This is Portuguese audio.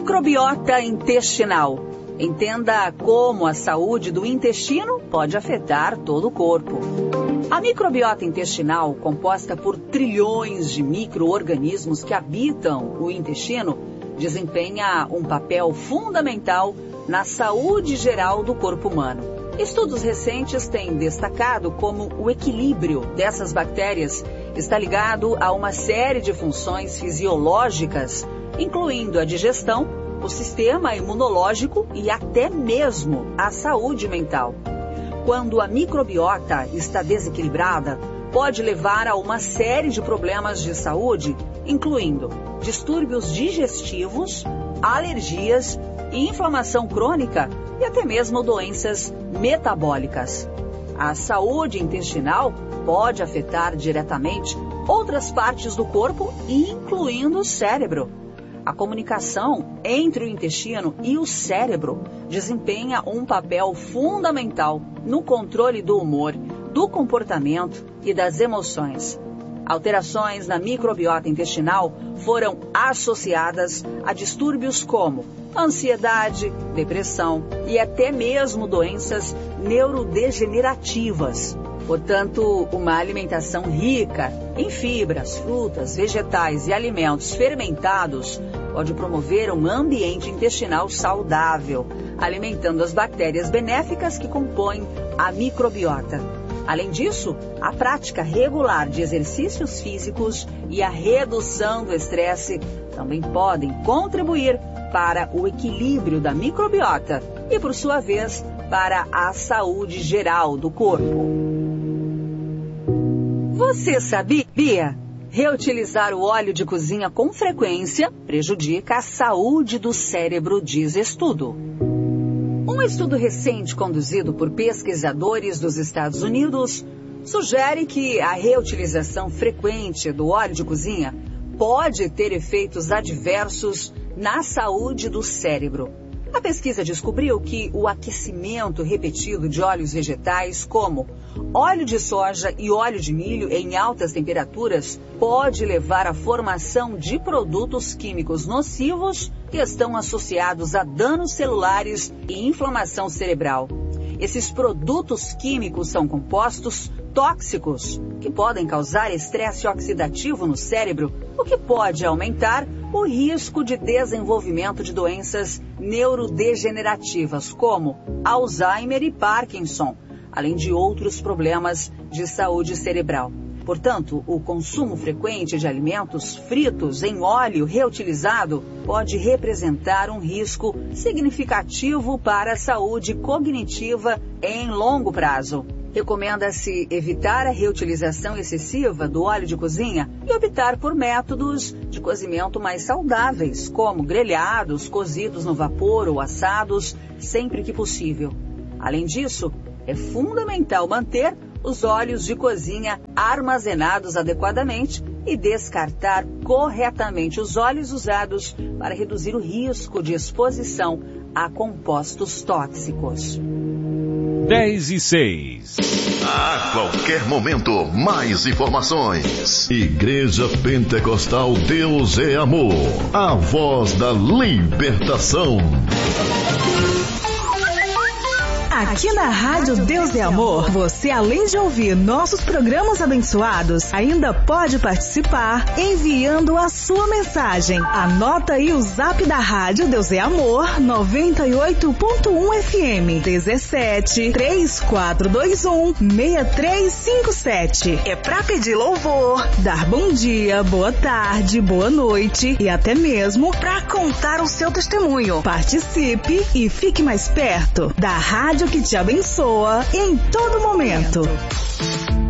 Microbiota intestinal. Entenda como a saúde do intestino pode afetar todo o corpo. A microbiota intestinal, composta por trilhões de micro-organismos que habitam o intestino, desempenha um papel fundamental na saúde geral do corpo humano. Estudos recentes têm destacado como o equilíbrio dessas bactérias está ligado a uma série de funções fisiológicas, incluindo a digestão, o sistema imunológico e até mesmo a saúde mental. Quando a microbiota está desequilibrada, pode levar a uma série de problemas de saúde, incluindo distúrbios digestivos, alergias, inflamação crônica e até mesmo doenças metabólicas. A saúde intestinal pode afetar diretamente outras partes do corpo, incluindo o cérebro. A comunicação entre o intestino e o cérebro desempenha um papel fundamental no controle do humor, do comportamento e das emoções. Alterações na microbiota intestinal foram associadas a distúrbios como ansiedade, depressão e até mesmo doenças neurodegenerativas. Portanto, uma alimentação rica em fibras, frutas, vegetais e alimentos fermentados pode promover um ambiente intestinal saudável, alimentando as bactérias benéficas que compõem a microbiota. Além disso, a prática regular de exercícios físicos e a redução do estresse também podem contribuir para o equilíbrio da microbiota e, por sua vez, para a saúde geral do corpo. Você sabia? Reutilizar o óleo de cozinha com frequência prejudica a saúde do cérebro, diz estudo. Um estudo recente conduzido por pesquisadores dos Estados Unidos sugere que a reutilização frequente do óleo de cozinha pode ter efeitos adversos na saúde do cérebro. A pesquisa descobriu que o aquecimento repetido de óleos vegetais, como óleo de soja e óleo de milho em altas temperaturas, pode levar à formação de produtos químicos nocivos que estão associados a danos celulares e inflamação cerebral. Esses produtos químicos são compostos tóxicos que podem causar estresse oxidativo no cérebro, o que pode aumentar o risco de desenvolvimento de doenças neurodegenerativas, como Alzheimer e Parkinson, além de outros problemas de saúde cerebral. Portanto, o consumo frequente de alimentos fritos em óleo reutilizado pode representar um risco significativo para a saúde cognitiva em longo prazo. Recomenda-se evitar a reutilização excessiva do óleo de cozinha e optar por métodos de cozimento mais saudáveis, como grelhados, cozidos no vapor ou assados, sempre que possível. Além disso, é fundamental manter os óleos de cozinha armazenados adequadamente e descartar corretamente os óleos usados para reduzir o risco de exposição a compostos tóxicos. 10:06. A qualquer momento, mais informações. Igreja Pentecostal Deus é Amor. A voz da libertação. Aqui na Rádio Deus é Amor, você, além de ouvir nossos programas abençoados, ainda pode participar enviando a sua mensagem. Anota aí o zap da Rádio Deus é Amor, 98.1 FM, 17 3421 6357. É pra pedir louvor, dar bom dia, boa tarde, boa noite e até mesmo pra contar o seu testemunho. Participe e fique mais perto da Rádio que te abençoa em todo momento.